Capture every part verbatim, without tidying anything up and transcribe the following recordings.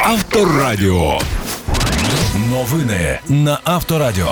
Авторадіо. Новини на Авторадіо.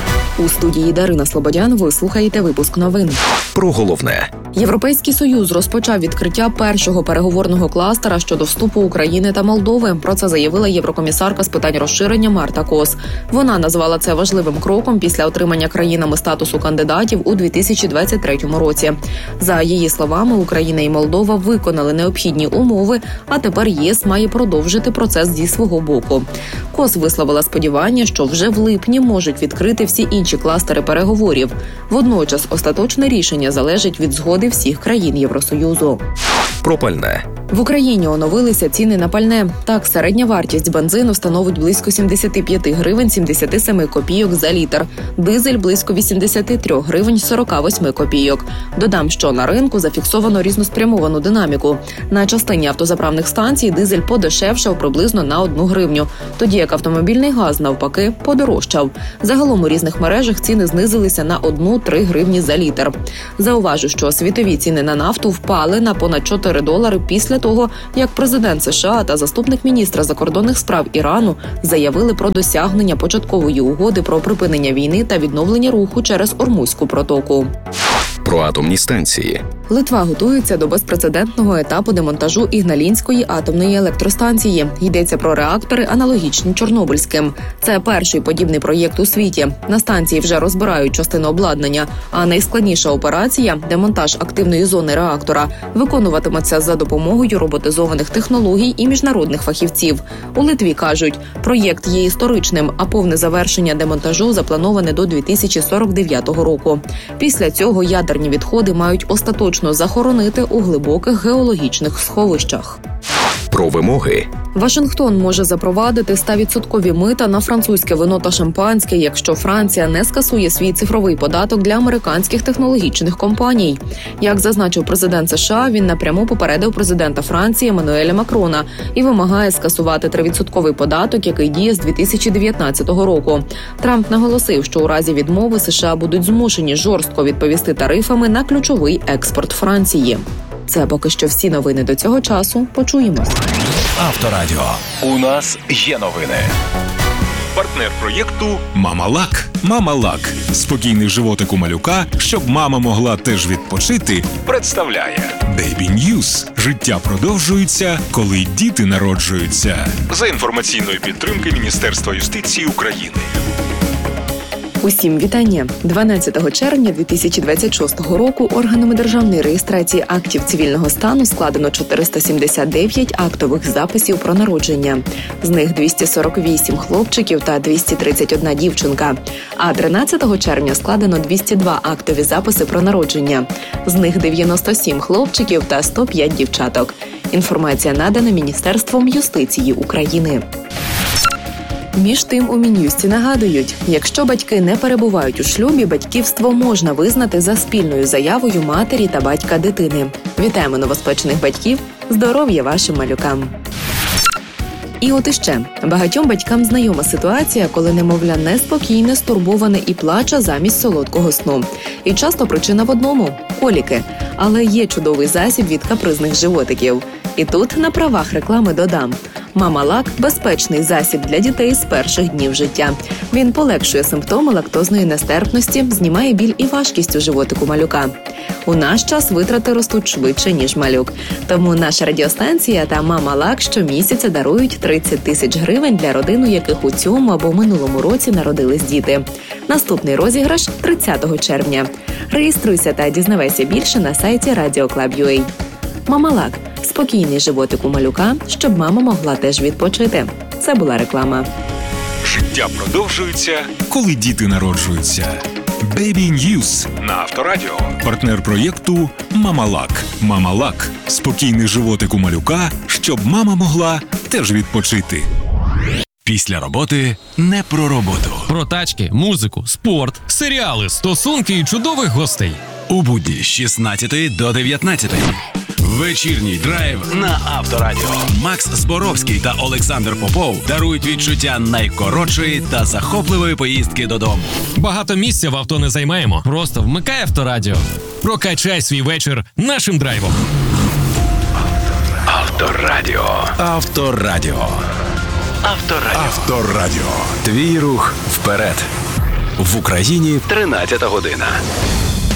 У студії Дарина Слободян ви слухаєте випуск новин. Про головне. Європейський Союз розпочав відкриття першого переговорного кластера щодо вступу України та Молдови. Про це заявила єврокомісарка з питань розширення Марта Кос. Вона назвала це важливим кроком після отримання країнами статусу кандидатів у дві тисячі двадцять третьому році. За її словами, Україна і Молдова виконали необхідні умови, а тепер ЄС має продовжити процес зі свого боку. Кос висловила сподівання, що вже в липні можуть відкрити всі інші кластери переговорів. Водночас остаточне рішення залежить від згоди всіх країн Євросоюзу. Про пальне. В Україні оновилися ціни на пальне. Так, середня вартість бензину становить близько сімдесят п'ять гривень сімдесят сім копійок за літр. Дизель – близько вісімдесят три гривень сорок вісім копійок. Додам, що на ринку зафіксовано різноспрямовану динаміку. На частині автозаправних станцій дизель подешевшав приблизно на одну гривню, тоді як автомобільний газ, навпаки, подорожчав. Загалом у різних мережах ціни знизилися на одну-три гривні за літр. Зауважу, що світові ціни на нафту впали на понад чотири долари після того, як президент США та заступник міністра закордонних справ Ірану заявили про досягнення початкової угоди про припинення війни та відновлення руху через Ормузьку протоку. Про атомні станції. Литва готується до безпрецедентного етапу демонтажу Ігналінської атомної електростанції. Йдеться про реактори, аналогічні Чорнобильським. Це перший подібний проєкт у світі. На станції вже розбирають частину обладнання, а найскладніша операція – демонтаж активної зони реактора – виконуватиметься за допомогою роботизованих технологій і міжнародних фахівців. У Литві кажуть, проєкт є історичним, а повне завершення демонтажу заплановане до дві тисячі сорок дев'ятого року. Після цього ядерні відходи мають остаточно захоронити у глибоких геологічних сховищах. Про вимоги. Вашингтон може запровадити сто відсотків мита на французьке вино та шампанське, якщо Франція не скасує свій цифровий податок для американських технологічних компаній. Як зазначив президент США, він напряму попередив президента Франції Еммануеля Макрона і вимагає скасувати три відсотковий податок, який діє з дві тисячі дев'ятнадцятого року. Трамп наголосив, що у разі відмови США будуть змушені жорстко відповісти тарифами на ключовий експорт Франції. Це поки що всі новини до цього часу. Почуємось. Авторадіо. У нас є новини. Партнер проєкту «Мама-Лак». «Мама-Лак» – спокійний животик у малюка, щоб мама могла теж відпочити, представляє Baby News. Життя продовжується, коли діти народжуються. За інформаційної підтримки Міністерства юстиції України. Усім вітання! дванадцятого червня дві тисячі двадцять шостого року органами державної реєстрації актів цивільного стану складено чотириста сімдесят дев'ять актових записів про народження. З них двісті сорок вісім хлопчиків та двісті тридцять одна дівчинка. А тринадцятого червня складено двісті два актові записи про народження. З них дев'яносто сім хлопчиків та сто п'ять дівчаток. Інформація надана Міністерством юстиції України. Між тим, у Мін'юсті нагадують, якщо батьки не перебувають у шлюбі, батьківство можна визнати за спільною заявою матері та батька дитини. Вітаємо новоспечених батьків! Здоров'я вашим малюкам! І от іще. Багатьом батькам знайома ситуація, коли немовля неспокійне, стурбоване і плаче замість солодкого сну. І часто причина в одному – коліки. Але є чудовий засіб від капризних животиків. І тут на правах реклами додам. «Мама-Лак» – безпечний засіб для дітей з перших днів життя. Він полегшує симптоми лактозної нестерпності, знімає біль і важкість у животику малюка. У наш час витрати ростуть швидше, ніж малюк. Тому наша радіостанція та «Мама-Лак» щомісяця дарують тридцять тисяч гривень для родин, у яких у цьому або минулому році народились діти. Наступний розіграш – тридцятого червня. Реєструйся та дізнавайся більше на сайті радіо клаб крапка ю а. «Мама-Лак» – спокійний животик у малюка, щоб мама могла теж відпочити. Це була реклама. Життя продовжується, коли діти народжуються. Baby News на Авторадіо. Партнер проєкту «Мама-Лак». «Мама-Лак» – спокійний животик у малюка, щоб мама могла теж відпочити. Після роботи не про роботу. Про тачки, музику, спорт, серіали, стосунки і чудових гостей. У будні з шістнадцятої до дев'ятнадцятої. Вечірній драйв на Авторадіо. Макс Зборовський та Олександр Попов дарують відчуття найкоротшої та захопливої поїздки додому. Багато місця в авто не займаємо. Просто вмикай Авторадіо. Прокачай свій вечір нашим драйвом. Авторадіо. Авторадіо. Авторадіо. Авторадіо. Твій рух вперед. В Україні тринадцята година.